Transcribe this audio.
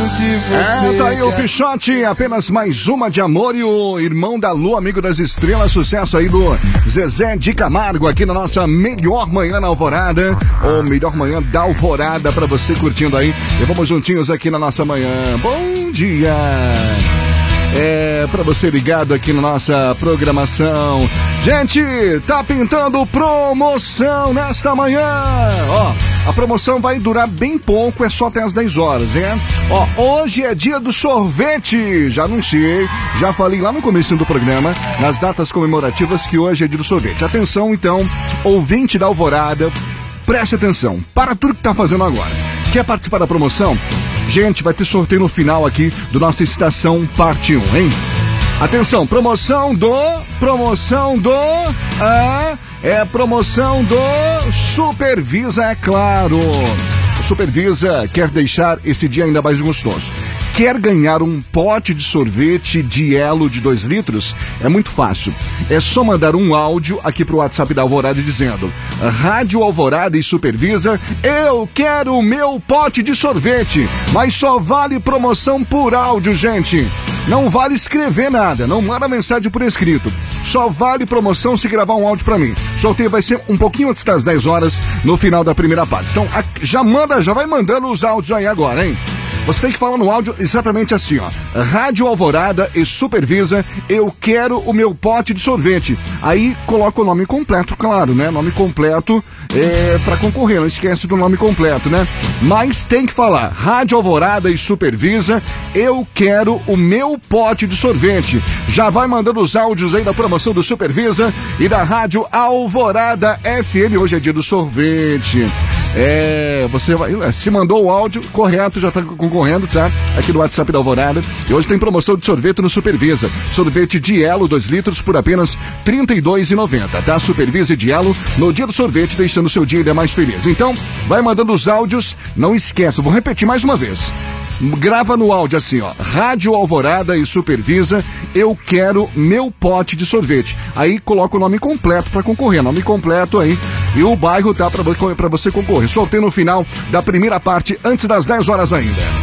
de você. Tá aí o Pichote, apenas mais uma de amor, e o Irmão da Lua, Amigo das Estrelas, sucesso aí do Zezé de Camargo aqui na nossa melhor manhã na Alvorada, ou melhor manhã da Alvorada pra você curtindo aí. E vamos juntinhos aqui na nossa manhã. Bom dia! Pra você ligado aqui na nossa programação. Gente, tá pintando promoção nesta manhã. Ó, a promoção vai durar bem pouco, é só até as 10 horas, hein? Ó, hoje é dia do sorvete. Já anunciei, já falei lá no começo do programa, nas datas comemorativas, que hoje é dia do sorvete. Atenção, então, ouvinte da Alvorada, preste atenção, para tudo que tá fazendo agora. Quer participar da promoção? Gente, vai ter sorteio no final aqui do nossa Estação Parte 1, hein? Atenção, promoção do Supervisa, é claro. O Supervisa quer deixar esse dia ainda mais gostoso. Quer ganhar um pote de sorvete de Elo de 2 litros? É muito fácil. É só mandar um áudio aqui pro WhatsApp da Alvorada dizendo: Rádio Alvorada e Supervisa, eu quero o meu pote de sorvete. Mas só vale promoção por áudio, gente. Não vale escrever nada, não manda mensagem por escrito. Só vale promoção se gravar um áudio pra mim. O sorteio vai ser um pouquinho antes das 10 horas, no final da primeira parte. Então, já vai mandando os áudios aí agora, hein? Você tem que falar no áudio exatamente assim, ó. Rádio Alvorada e Supervisa, eu quero o meu pote de sorvete. Aí coloca o nome completo, claro, né? Nome completo pra concorrer, não esquece do nome completo, né? Mas tem que falar, Rádio Alvorada e Supervisa, eu quero o meu pote de sorvete. Já vai mandando os áudios aí da promoção do Supervisa e da Rádio Alvorada FM. Hoje é dia do sorvete. Você vai, se mandou o áudio correto, já tá concorrendo, tá? Aqui no WhatsApp da Alvorada. E hoje tem promoção de sorvete no Supervisa. Sorvete de Elo 2 litros por apenas R$ 32,90, tá? Supervisa de Elo no dia do sorvete, deixando o seu dia ainda mais feliz. Então, vai mandando os áudios, não esqueça, vou repetir mais uma vez. Grava no áudio assim, ó, Rádio Alvorada e Supervisa, eu quero meu pote de sorvete. Aí coloca o nome completo pra concorrer, nome completo aí, e o bairro, tá, pra você concorrer. Sorteio no final da primeira parte, antes das 10 horas ainda.